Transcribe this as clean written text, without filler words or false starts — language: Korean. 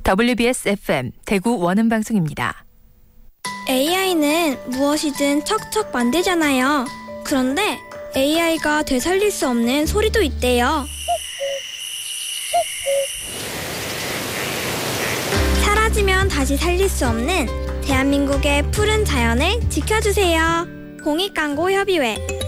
WBS FM 대구 원음방송입니다. AI는 무엇이든 척척 만들잖아요. 그런데 AI가 되살릴 수 없는 소리도 있대요. 사라지면 다시 살릴 수 없는 대한민국의 푸른 자연을 지켜주세요. 공익광고협의회